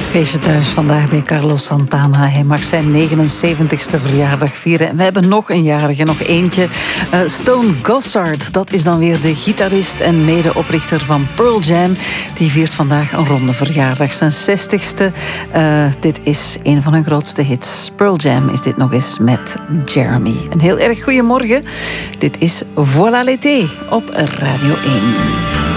feestje thuis vandaag bij Carlos Santana. Hij mag zijn 79ste verjaardag vieren. En we hebben nog een jarige, nog eentje. Stone Gossard, dat is dan weer de gitarist en medeoprichter van Pearl Jam. Die viert vandaag een ronde verjaardag, zijn 60ste. Dit is een van hun grootste hits. Pearl Jam is dit nog eens met Jeremy. Een heel erg goeiemorgen. Dit is Voilà l'été op Radio 1.